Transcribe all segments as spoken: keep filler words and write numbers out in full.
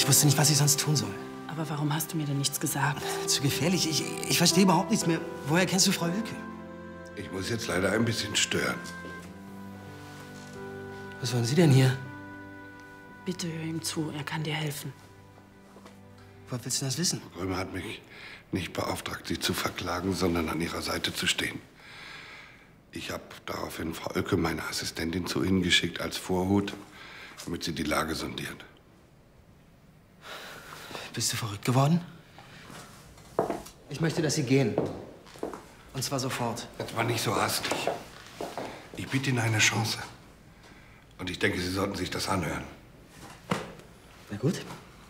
Ich wusste nicht, was ich sonst tun soll. Aber warum hast du mir denn nichts gesagt? Zu gefährlich. Ich, ich verstehe überhaupt nichts mehr. Woher kennst du Frau Hülke? Ich muss jetzt leider ein bisschen stören. Was wollen Sie denn hier? Bitte hör ihm zu, er kann dir helfen. Woher willst du das wissen? Frau Römer hat mich nicht beauftragt, Sie zu verklagen, sondern an Ihrer Seite zu stehen. Ich habe daraufhin Frau Oelke, meine Assistentin, zu Ihnen geschickt als Vorhut, damit sie die Lage sondiert. Bist du verrückt geworden? Ich möchte, dass Sie gehen. Und zwar sofort. Jetzt mal nicht so hastig. Ich biete Ihnen eine Chance. Und ich denke, Sie sollten sich das anhören. Na gut.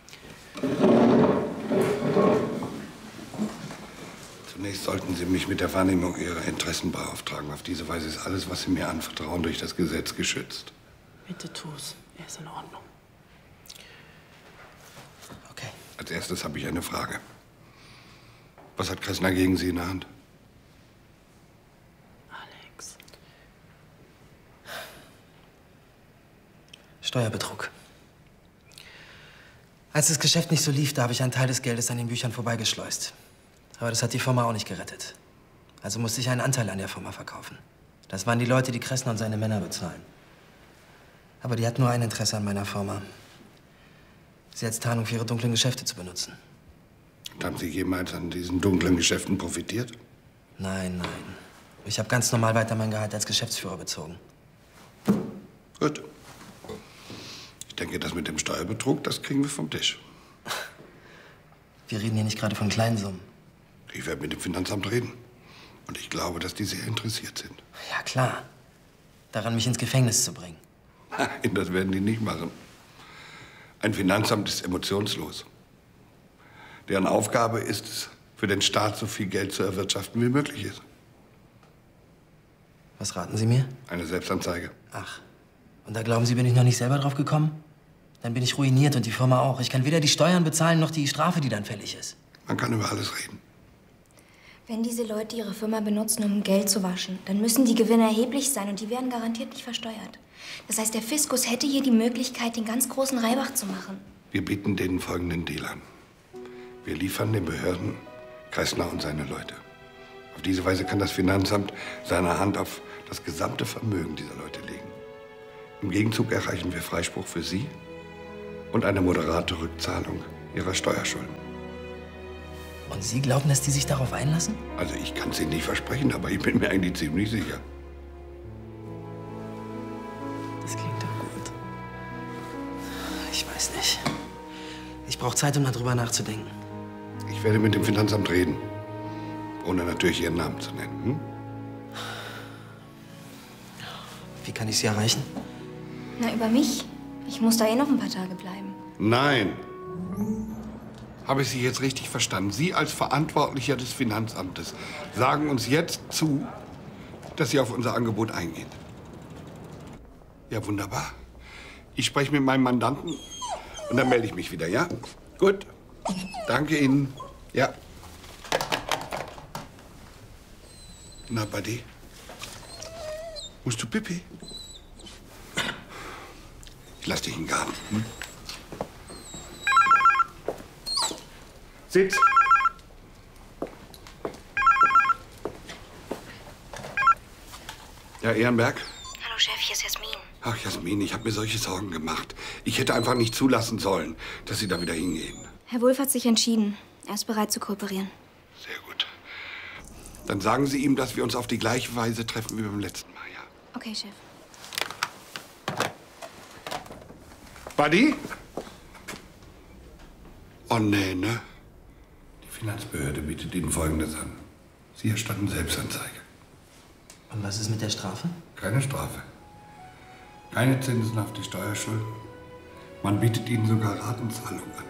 Zunächst sollten Sie mich mit der Wahrnehmung Ihrer Interessen beauftragen. Auf diese Weise ist alles, was Sie mir anvertrauen, durch das Gesetz geschützt. Bitte tu's. Er ist in Ordnung. Okay. Als erstes habe ich eine Frage. Was hat Kressner gegen Sie in der Hand? Alex. Steuerbetrug. Als das Geschäft nicht so lief, da habe ich einen Teil des Geldes an den Büchern vorbeigeschleust. Aber das hat die Firma auch nicht gerettet. Also musste ich einen Anteil an der Firma verkaufen. Das waren die Leute, die Kressner und seine Männer bezahlen. Aber die hatten nur ein Interesse an meiner Firma. Sie als Tarnung für ihre dunklen Geschäfte zu benutzen. Und haben Sie jemals an diesen dunklen Geschäften profitiert? Nein, nein. Ich habe ganz normal weiter mein Gehalt als Geschäftsführer bezogen. Gut. Ich denke, das mit dem Steuerbetrug, das kriegen wir vom Tisch. Wir reden hier nicht gerade von kleinen Summen. Ich werde mit dem Finanzamt reden. Und ich glaube, dass die sehr interessiert sind. Ja, klar. Daran, mich ins Gefängnis zu bringen. Nein, das werden die nicht machen. Ein Finanzamt ist emotionslos. Deren Aufgabe ist es, für den Staat so viel Geld zu erwirtschaften, wie möglich ist. Was raten Sie mir? Eine Selbstanzeige. Ach. Und da glauben Sie, bin ich noch nicht selber drauf gekommen? Dann bin ich ruiniert und die Firma auch. Ich kann weder die Steuern bezahlen, noch die Strafe, die dann fällig ist. Man kann über alles reden. Wenn diese Leute ihre Firma benutzen, um Geld zu waschen, dann müssen die Gewinne erheblich sein und die werden garantiert nicht versteuert. Das heißt, der Fiskus hätte hier die Möglichkeit, den ganz großen Reibach zu machen. Wir bieten denen folgenden Deal an. Wir liefern den Behörden Kressner und seine Leute. Auf diese Weise kann das Finanzamt seine Hand auf das gesamte Vermögen dieser Leute legen. Im Gegenzug erreichen wir Freispruch für Sie und eine moderate Rückzahlung Ihrer Steuerschulden. Und Sie glauben, dass die sich darauf einlassen? Also ich kann es Ihnen nicht versprechen, aber ich bin mir eigentlich ziemlich sicher. Das klingt doch gut. Ich weiß nicht. Ich brauche Zeit, um darüber nachzudenken. Ich werde mit dem Finanzamt reden. Ohne natürlich Ihren Namen zu nennen. Hm? Wie kann ich Sie erreichen? Na, über mich? Ich muss da eh noch ein paar Tage bleiben. Nein. Habe ich Sie jetzt richtig verstanden? Sie als Verantwortlicher des Finanzamtes sagen uns jetzt zu, dass Sie auf unser Angebot eingehen. Ja, wunderbar. Ich spreche mit meinem Mandanten und dann melde ich mich wieder, ja? Gut. Danke Ihnen. Ja. Na, Buddy? Musst du Pipi? Ich lass dich in den Garten. Hm? Sitz. Ja, Ehrenberg? Hallo Chef, hier ist Jasmin. Ach, Jasmin, ich habe mir solche Sorgen gemacht. Ich hätte einfach nicht zulassen sollen, dass Sie da wieder hingehen. Herr Wulff hat sich entschieden. Er ist bereit zu kooperieren. Sehr gut. Dann sagen Sie ihm, dass wir uns auf die gleiche Weise treffen wie beim letzten Mal, ja? Okay, Chef. Buddy? Oh, nee, ne? Die Finanzbehörde bietet Ihnen Folgendes an. Sie erstatten Selbstanzeige. Und was ist mit der Strafe? Keine Strafe. Keine Zinsen auf die Steuerschulden. Man bietet Ihnen sogar Ratenzahlung an.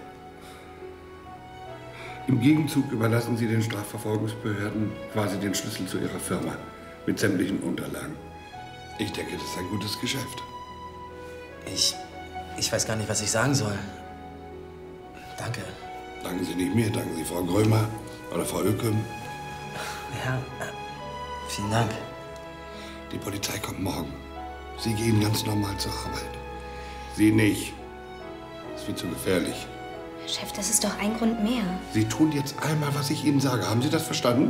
Im Gegenzug überlassen Sie den Strafverfolgungsbehörden quasi den Schlüssel zu Ihrer Firma mit sämtlichen Unterlagen. Ich denke, das ist ein gutes Geschäft. Ich... ich weiß gar nicht, was ich sagen soll. Danke. Danken Sie nicht mir, danken Sie Frau Grömer oder Frau Oelke. Ja, äh, vielen Dank. Die Polizei kommt morgen. Sie gehen ganz normal zur Arbeit. Sie nicht. Ist viel zu gefährlich. Chef, das ist doch ein Grund mehr. Sie tun jetzt einmal, was ich Ihnen sage. Haben Sie das verstanden?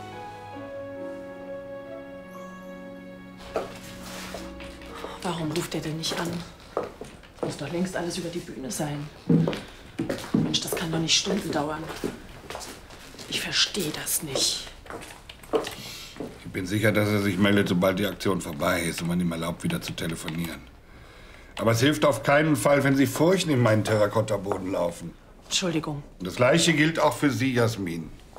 Warum ruft er denn nicht an? Muss doch längst alles über die Bühne sein. Mensch, das kann doch nicht Stunden dauern. Ich verstehe das nicht. Ich bin sicher, dass er sich meldet, sobald die Aktion vorbei ist und man ihm erlaubt, wieder zu telefonieren. Aber es hilft auf keinen Fall, wenn Sie Furchen in meinen Terrakotta-Boden laufen. Entschuldigung. Das Gleiche gilt auch für Sie, Jasmin.